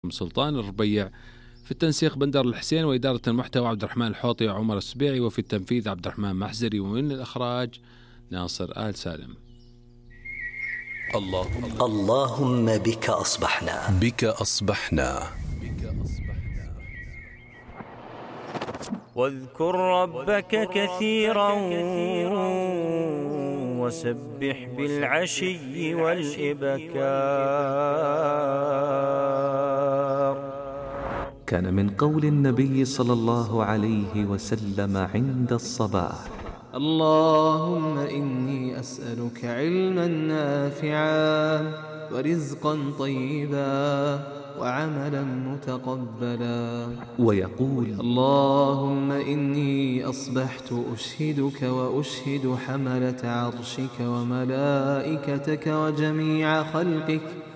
الإعلام سلطان الربيع، في التنسيق بندر الحسين، وإدارة المحتوى عبد الرحمن الحوطي وعمر السبيعي، وفي التنفيذ عبد الرحمن محزري، ومن الإخراج ناصر آل سالم. اللهم بك أصبحنا واذكر ربك كثيرا وسبح بالعشي والإبكار. كان من قول النبي صلى الله عليه وسلم عند الصباح: اللهم إني أسألك علما نافعا ورزقا طيبا وعملا متقبلا. ويقول: اللهم إني أصبحت أشهدك وأشهد حملة عرشك وملائكتك وجميع خلقك